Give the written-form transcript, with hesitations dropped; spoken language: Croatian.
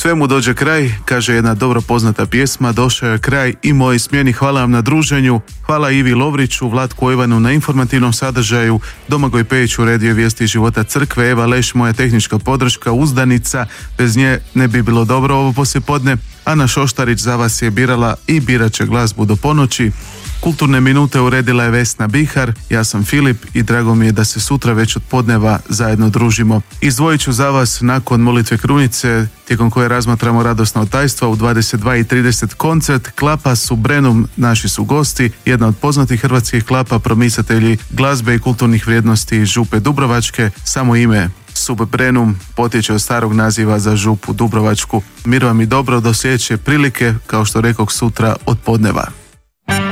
Svemu dođe kraj, kaže jedna dobro poznata pjesma, došao je kraj i moj smjeni. Hvala vam na druženju, hvala Ivi Lovriću, Vlatku Ivanu na informativnom sadržaju, Domagoj Pejiću, Radio Vijesti života crkve, Eva Leš, moja tehnička podrška, uzdanica, bez nje ne bi bilo dobro ovo poslijepodne. Ana Šoštarić za vas je birala i birat će glazbu do ponoći. Kulturne minute uredila je Vesna Bihar, ja sam Filip i drago mi je da se sutra već od podneva zajedno družimo. Izdvojit ću za vas nakon molitve krunice, tijekom koje razmatramo radosna tajstva, u 22:30 koncert Klapa Subrenum, naši su gosti, jedna od poznatih hrvatskih klapa, promicatelji glazbe i kulturnih vrijednosti Župe Dubrovačke. Samo ime Subrenum potječe od starog naziva za Župu Dubrovačku. Mir vam i dobro do sljedeće prilike, kao što rekoh, sutra od podneva.